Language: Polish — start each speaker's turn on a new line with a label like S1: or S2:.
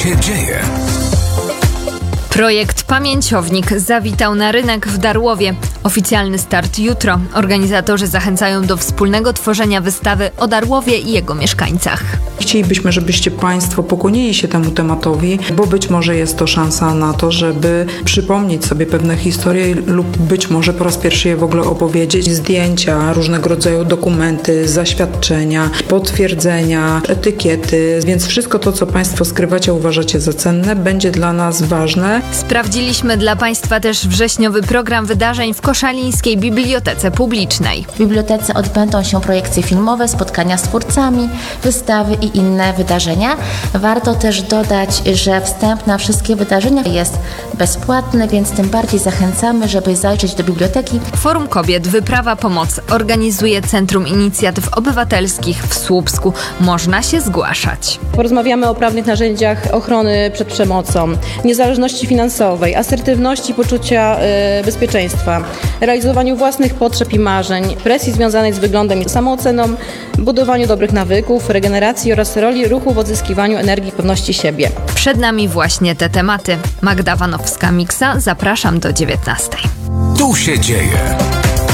S1: się dzieje.
S2: Projekt Pamięciownik zawitał na rynek w Darłowie. Oficjalny start jutro. Organizatorzy zachęcają do wspólnego tworzenia wystawy o Darłowie i jego mieszkańcach.
S3: Chcielibyśmy, żebyście Państwo pokłonili się temu tematowi, bo być może jest to szansa na to, żeby przypomnieć sobie pewne historie lub być może po raz pierwszy je w ogóle opowiedzieć. Zdjęcia, różnego rodzaju dokumenty, zaświadczenia, potwierdzenia, etykiety, więc wszystko to, co Państwo skrywacie, uważacie za cenne, będzie dla nas ważne.
S2: Sprawdziliśmy dla Państwa też wrześniowy program wydarzeń w Koszalińskiej Bibliotece Publicznej.
S4: W bibliotece odbędą się projekcje filmowe, spotkania z twórcami, wystawy i inne wydarzenia. Warto też dodać, że wstęp na wszystkie wydarzenia jest bezpłatny, więc tym bardziej zachęcamy, żeby zajrzeć do biblioteki.
S2: Forum Kobiet Wyprawa Pomoc organizuje Centrum Inicjatyw Obywatelskich w Słupsku. Można się zgłaszać.
S5: Porozmawiamy o prawnych narzędziach ochrony przed przemocą, niezależności finansowej, asertywności, poczucia bezpieczeństwa, realizowaniu własnych potrzeb i marzeń, presji związanej z wyglądem i samooceną, budowaniu dobrych nawyków, regeneracji oraz roli ruchu w odzyskiwaniu energii i pewności siebie.
S2: Przed nami właśnie te tematy. Magda Wanowska-Miksa, zapraszam do 19:00.
S1: Tu się dzieje.